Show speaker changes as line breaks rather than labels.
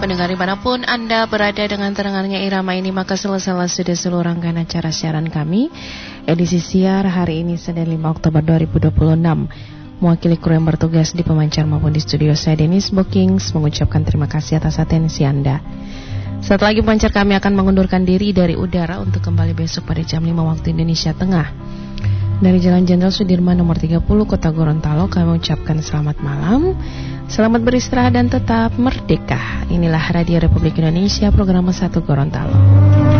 pendengar dimanapun Anda berada dengan terdengarnya irama ini, maka selesai sudah seluruh rangkaian acara siaran kami. Edisi siar hari ini Senin 5 Oktober 2026. Mewakili kru yang bertugas di pemancar maupun di studio, saya Dennis Bookings mengucapkan terima kasih atas atensi Anda. Saat lagi pemancar kami akan mengundurkan diri dari udara untuk kembali besok pada jam 5 waktu Indonesia Tengah. Dari Jalan Jenderal Sudirman nomor 30 Kota Gorontalo, kami ucapkan selamat malam, selamat beristirahat dan tetap merdeka. Inilah Radio Republik Indonesia, program 1 Gorontalo.